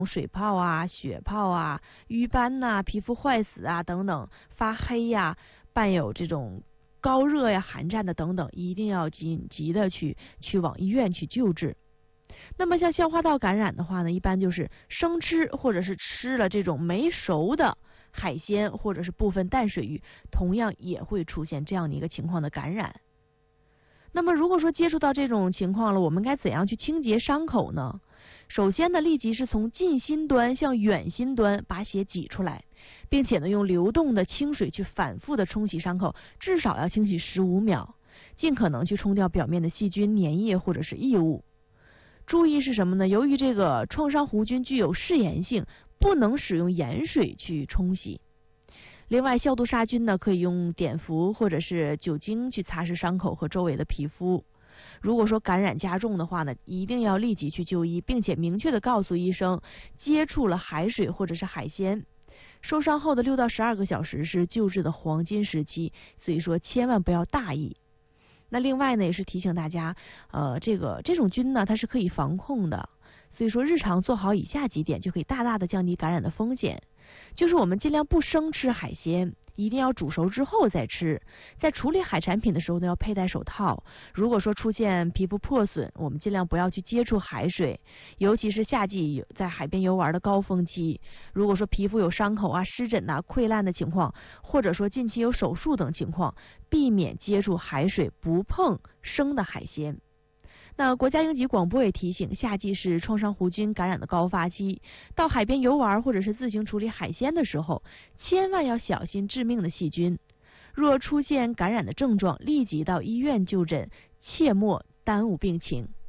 水泡啊、血泡啊、瘀斑呐、皮肤坏死啊等等，发黑呀、伴有这种高热呀、寒战的等等，一定要紧急的去往医院去救治。那么像消化道感染的话呢，一般就是生吃或者是吃了这种没熟的海鲜或者是部分淡水鱼，同样也会出现这样的一个情况的感染。那么如果说接触到这种情况了，我们该怎样去清洁伤口呢？首先呢，立即是从近心端向远心端把血挤出来，并且呢用流动的清水去反复的冲洗伤口，至少要清洗15秒，尽可能去冲掉表面的细菌、粘液或者是异物。注意是什么呢？由于这个创伤弧菌具有嗜盐性，不能使用盐水去冲洗。另外，消毒杀菌呢，可以用碘伏或者是酒精去擦拭伤口和周围的皮肤。如果说感染加重的话呢，一定要立即去就医，并且明确的告诉医生接触了海水或者是海鲜。受伤后的6到12个小时是救治的黄金时期，所以说千万不要大意。那另外呢，也是提醒大家，这种菌呢，它是可以防控的，所以说日常做好以下几点，就可以大大的降低感染的风险。就是我们尽量不生吃海鲜，一定要煮熟之后再吃。在处理海产品的时候呢，要佩戴手套。如果说出现皮肤破损，我们尽量不要去接触海水，尤其是夏季在海边游玩的高峰期。如果说皮肤有伤口啊、湿疹啊、溃烂的情况，或者说近期有手术等情况，避免接触海水，不碰生的海鲜。那国家应急广播也提醒，夏季是创伤弧菌感染的高发期，到海边游玩或者是自行处理海鲜的时候，千万要小心致命的细菌。若出现感染的症状，立即到医院就诊，切莫耽误病情。